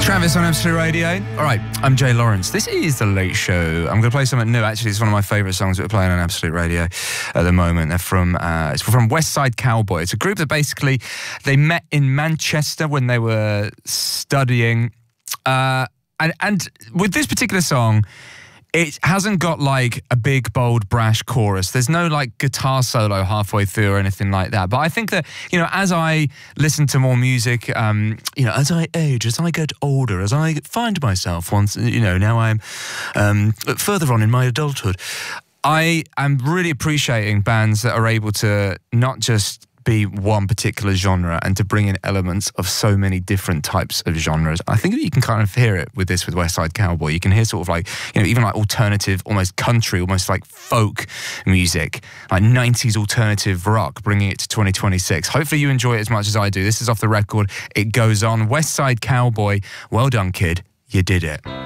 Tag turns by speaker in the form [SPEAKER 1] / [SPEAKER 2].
[SPEAKER 1] Travis on Absolute Radio. All right, I'm Jay Lawrence. This is The Late Show. I'm going to play something new. Actually, it's one of my favourite songs that we're playing on Absolute Radio at the moment. They're from it's from West Side Cowboy. It's a group that basically they met in Manchester when they were studying. And with this particular song, it hasn't got like a big, bold, brash chorus. There's no like guitar solo halfway through or anything like that. But I think that, you know, as I listen to more music, you know, as I age, as I get older, as I find myself once, you know, now I'm further on in my adulthood, I am really appreciating bands that are able to not just be one particular genre and to bring in elements of so many different types of genres. I think that you can kind of hear it with West Side Cowboy. You can hear sort of like, you know, even like alternative, almost country, almost like folk music, like 90s alternative rock, bringing it to 2026. Hopefully you enjoy it as much as I do. This is Off the Record. It goes on. West Side Cowboy. Well done, kid. You did it.